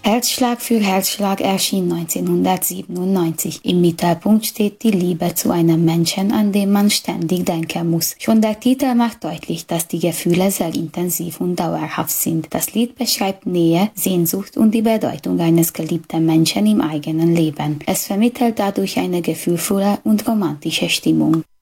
Herzschlag für Herzschlag erschien 1997. Im Mittelpunkt steht die Liebe zu einem Menschen, an dem man ständig denken muss. Schon der Titel macht deutlich, dass die Gefühle sehr intensiv und dauerhaft sind. Das Lied beschreibt Nähe, Sehnsucht und die Bedeutung eines geliebten Menschen im eigenen Leben. Es vermittelt dadurch eine gefühlvolle und romantische Stimmung.